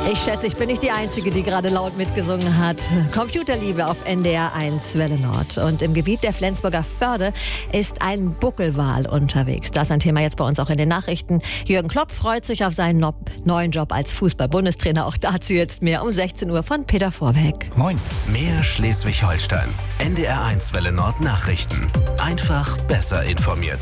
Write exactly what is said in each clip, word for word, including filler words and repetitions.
Ich schätze, ich bin nicht die Einzige, die gerade laut mitgesungen hat. Computerliebe auf N D R eins Welle Nord. Und im Gebiet der Flensburger Förde ist ein Buckelwal unterwegs. Das ist ein Thema jetzt bei uns auch in den Nachrichten. Jürgen Klopp freut sich auf seinen no- neuen Job als Fußball-Bundestrainer. Auch dazu jetzt mehr um sechzehn Uhr von Peter Vorbeck. Moin. Mehr Schleswig-Holstein. N D R eins Welle Nord Nachrichten. Einfach besser informiert.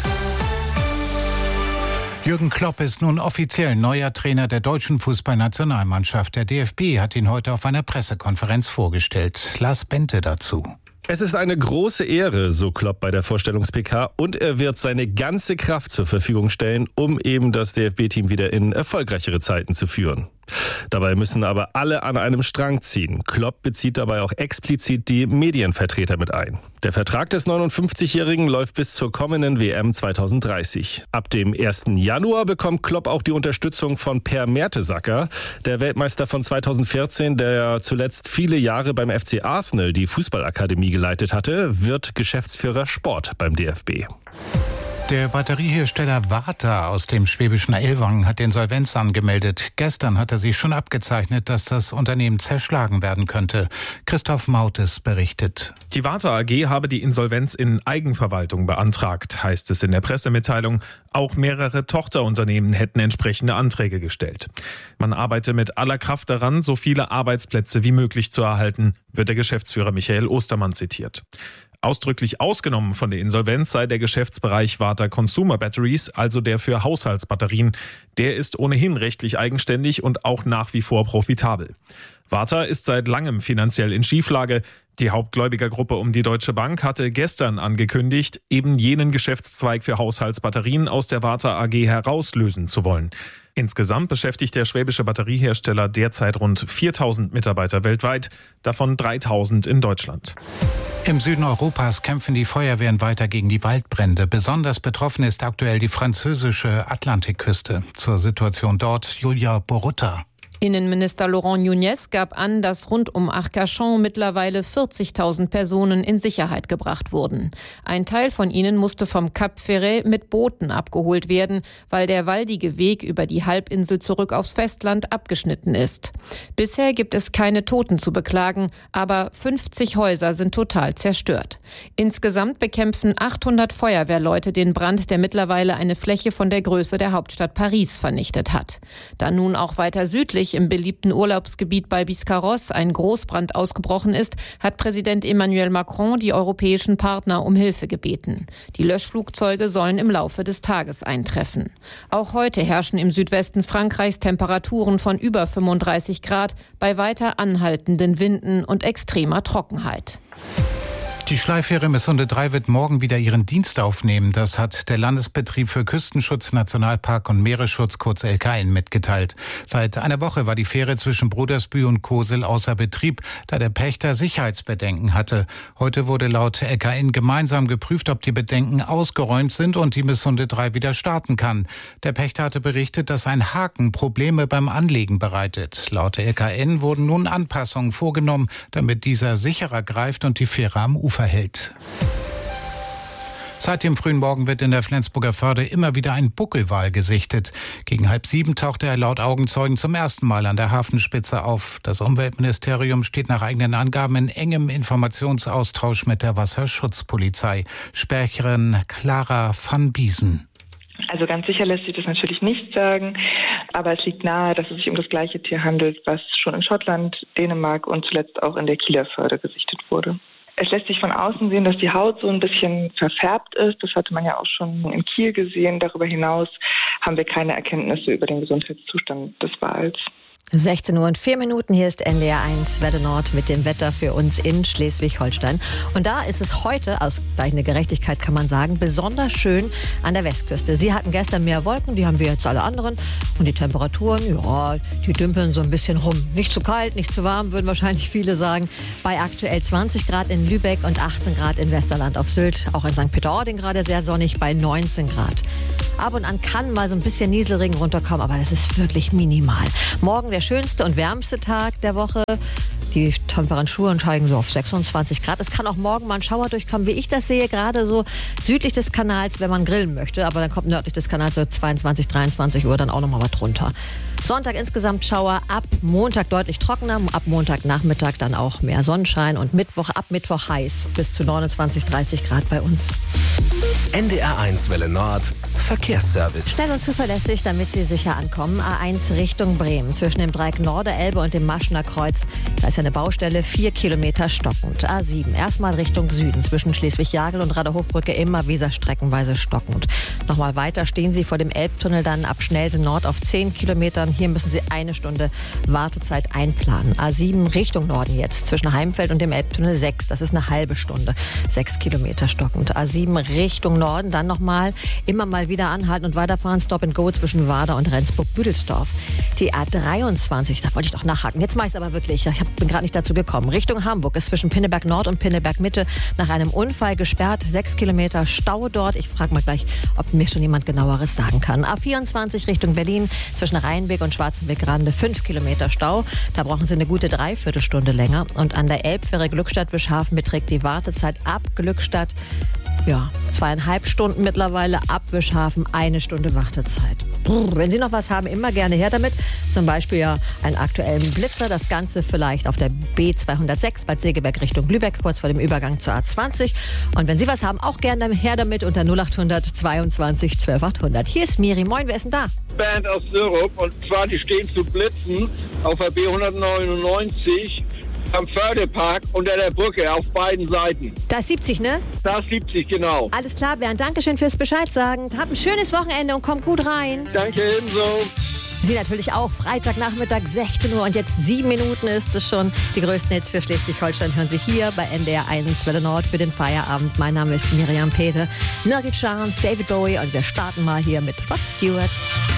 Jürgen Klopp ist nun offiziell neuer Trainer der deutschen Fußballnationalmannschaft. Der D F B hat ihn heute auf einer Pressekonferenz vorgestellt. Lars Bente dazu. Es ist eine große Ehre, so Klopp bei der Vorstellungs-P K, und er wird seine ganze Kraft zur Verfügung stellen, um eben das D F B-Team wieder in erfolgreichere Zeiten zu führen. Dabei müssen aber alle an einem Strang ziehen. Klopp bezieht dabei auch explizit die Medienvertreter mit ein. Der Vertrag des neunundfünfzigjährigen läuft bis zur kommenden W M zwanzig dreißig. Ab dem ersten Januar bekommt Klopp auch die Unterstützung von Per Mertesacker, der Weltmeister von zweitausendvierzehn, der zuletzt viele Jahre beim F C Arsenal die Fußballakademie geleitet hatte, wird Geschäftsführer Sport beim D F B. Der Batteriehersteller Varta aus dem schwäbischen Ellwangen hat Insolvenz angemeldet. Gestern hat er sich schon abgezeichnet, dass das Unternehmen zerschlagen werden könnte. Christoph Mautes berichtet. Die Varta A G habe die Insolvenz in Eigenverwaltung beantragt, heißt es in der Pressemitteilung. Auch mehrere Tochterunternehmen hätten entsprechende Anträge gestellt. Man arbeite mit aller Kraft daran, so viele Arbeitsplätze wie möglich zu erhalten, wird der Geschäftsführer Michael Ostermann zitiert. Ausdrücklich ausgenommen von der Insolvenz sei der Geschäftsbereich Varta Consumer Batteries, also der für Haushaltsbatterien. Der ist ohnehin rechtlich eigenständig und auch nach wie vor profitabel. Varta ist seit langem finanziell in Schieflage. Die Hauptgläubigergruppe um die Deutsche Bank hatte gestern angekündigt, eben jenen Geschäftszweig für Haushaltsbatterien aus der Varta A G herauslösen zu wollen. Insgesamt beschäftigt der schwäbische Batteriehersteller derzeit rund viertausend Mitarbeiter weltweit, davon dreitausend in Deutschland. Im Süden Europas kämpfen die Feuerwehren weiter gegen die Waldbrände. Besonders betroffen ist aktuell die französische Atlantikküste. Zur Situation dort Julia Borutta. Innenminister Laurent Nunez gab an, dass rund um Arcachon mittlerweile vierzigtausend Personen in Sicherheit gebracht wurden. Ein Teil von ihnen musste vom Cap Ferret mit Booten abgeholt werden, weil der waldige Weg über die Halbinsel zurück aufs Festland abgeschnitten ist. Bisher gibt es keine Toten zu beklagen, aber fünfzig Häuser sind total zerstört. Insgesamt bekämpfen achthundert Feuerwehrleute den Brand, der mittlerweile eine Fläche von der Größe der Hauptstadt Paris vernichtet hat. Da nun auch weiter südlich im beliebten Urlaubsgebiet bei Biscarrosse ein Großbrand ausgebrochen ist, hat Präsident Emmanuel Macron die europäischen Partner um Hilfe gebeten. Die Löschflugzeuge sollen im Laufe des Tages eintreffen. Auch heute herrschen im Südwesten Frankreichs Temperaturen von über fünfunddreißig Grad bei weiter anhaltenden Winden und extremer Trockenheit. Die Schleifähre Missunde drei wird morgen wieder ihren Dienst aufnehmen. Das hat der Landesbetrieb für Küstenschutz, Nationalpark und Meeresschutz, kurz L K N, mitgeteilt. Seit einer Woche war die Fähre zwischen Brudersbühl und Kosel außer Betrieb, da der Pächter Sicherheitsbedenken hatte. Heute wurde laut L K N gemeinsam geprüft, ob die Bedenken ausgeräumt sind und die Missunde drei wieder starten kann. Der Pächter hatte berichtet, dass ein Haken Probleme beim Anlegen bereitet. Laut L K N wurden nun Anpassungen vorgenommen, damit dieser sicherer greift und die Fähre am Ufer hält. Seit dem frühen Morgen wird in der Flensburger Förde immer wieder ein Buckelwal gesichtet. Gegen halb sieben tauchte er laut Augenzeugen zum ersten Mal an der Hafenspitze auf. Das Umweltministerium steht nach eigenen Angaben in engem Informationsaustausch mit der Wasserschutzpolizei. Sprecherin Clara van Biesen. Also ganz sicher lässt sich das natürlich nicht sagen, aber es liegt nahe, dass es sich um das gleiche Tier handelt, was schon in Schottland, Dänemark und zuletzt auch in der Kieler Förde gesichtet wurde. Es lässt sich von außen sehen, dass die Haut so ein bisschen verfärbt ist. Das hatte man ja auch schon in Kiel gesehen. Darüber hinaus haben wir keine Erkenntnisse über den Gesundheitszustand des Wals. sechzehn Uhr und vier Minuten, hier ist N D R eins Welle Nord mit dem Wetter für uns in Schleswig-Holstein. Und da ist es heute, ausgleichende Gerechtigkeit kann man sagen, besonders schön an der Westküste. Sie hatten gestern mehr Wolken, die haben wir jetzt alle anderen. Und die Temperaturen, ja, die dümpeln so ein bisschen rum. Nicht zu kalt, nicht zu warm, würden wahrscheinlich viele sagen. Bei aktuell zwanzig Grad in Lübeck und achtzehn Grad in Westerland auf Sylt. Auch in Sankt Peter-Ording gerade sehr sonnig bei neunzehn Grad. Ab und an kann mal so ein bisschen Nieselregen runterkommen, aber das ist wirklich minimal. Morgen der schönste und wärmste Tag der Woche. Die Temperaturen steigen so auf sechsundzwanzig Grad. Es kann auch morgen mal ein Schauer durchkommen, wie ich das sehe, gerade so südlich des Kanals, wenn man grillen möchte. Aber dann kommt nördlich des Kanals so zweiundzwanzig, dreiundzwanzig Uhr dann auch noch mal was drunter. Sonntag insgesamt Schauer, ab Montag deutlich trockener, ab Montagnachmittag dann auch mehr Sonnenschein und Mittwoch, ab Mittwoch heiß, bis zu neunundzwanzig, dreißig Grad bei uns. N D R eins Welle Nord, Verkehrsservice. Schnell und zuverlässig, damit Sie sicher ankommen. A eins Richtung Bremen, zwischen dem Dreieck Norderelbe und dem Maschener Kreuz. Da ist eine Baustelle, vier Kilometer stockend. A sieben, erstmal Richtung Süden, zwischen Schleswig-Jagel und Radehochbrücke immer wieder streckenweise stockend. Nochmal weiter stehen Sie vor dem Elbtunnel dann ab Schnellsen Nord auf zehn Kilometern. Hier müssen Sie eine Stunde Wartezeit einplanen. A sieben Richtung Norden jetzt, zwischen Heimfeld und dem Elbtunnel sechs. Das ist eine halbe Stunde, sechs Kilometer stockend. A sieben Richtung Norden, dann nochmal immer mal wieder anhalten und weiterfahren. Stop and Go zwischen Warder und Rendsburg-Büdelsdorf. Die A dreiundzwanzig, da wollte ich doch nachhaken. Jetzt mache ich es aber wirklich. Ich hab, bin gerade nicht dazu gekommen. Richtung Hamburg ist zwischen Pinneberg Nord und Pinneberg Mitte nach einem Unfall gesperrt. Sechs Kilometer Stau dort. Ich frage mal gleich, ob mir schon jemand genaueres sagen kann. A vierundzwanzig Richtung Berlin zwischen Rheinbeck und Schwarzenbeck-Grande. Fünf Kilometer Stau. Da brauchen Sie eine gute Dreiviertelstunde länger. Und an der Elbfähre Glückstadt-Wischhafen beträgt die Wartezeit ab Glückstadt ja, zweieinhalb Stunden mittlerweile, ab Wischhafen eine Stunde Wartezeit. Wenn Sie noch was haben, immer gerne her damit. Zum Beispiel ja einen aktuellen Blitzer. Das Ganze vielleicht auf der B zweihundertsechs Bad Segeberg Richtung Lübeck, kurz vor dem Übergang zur A zwanzig. Und wenn Sie was haben, auch gerne her damit unter null achthundert zweiundzwanzig zwölf achthundert. Hier ist Miri. Moin, wer ist denn da? Band aus Syrup, und zwar die stehen zu blitzen auf der B hundertneunundneunzig am Fördepark unter der Brücke auf beiden Seiten. Da ist siebzig, ne? Da ist siebzig, genau. Alles klar, Bernd. Dankeschön fürs Bescheid sagen. Habt ein schönes Wochenende und kommt gut rein. Danke ebenso. Sie natürlich auch. Freitagnachmittag sechzehn Uhr und jetzt sieben Minuten ist es schon. Die größten Hits für Schleswig-Holstein hören Sie hier bei N D R eins Welle Nord für den Feierabend. Mein Name ist Miriam Peete, Nugget Chance, David Bowie und wir starten mal hier mit Rod Stewart.